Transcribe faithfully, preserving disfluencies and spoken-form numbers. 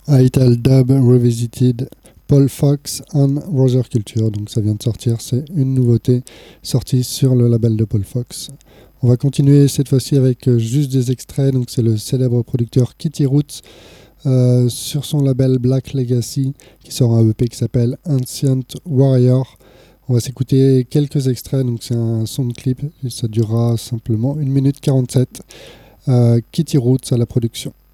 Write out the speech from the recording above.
Ital Dub Revisited, Paul Fox and Brother Culture. Donc ça vient de sortir, c'est une nouveauté sortie sur le label de Paul Fox. On va continuer cette fois-ci avec juste des extraits. Donc c'est le célèbre producteur Kitty Roots euh, sur son label Black Legacy qui sort un E P qui s'appelle Ancient Warrior. On va s'écouter quelques extraits. Donc c'est un son de clip et ça durera simplement une minute quarante-sept. Euh, Kitty Roots à la production.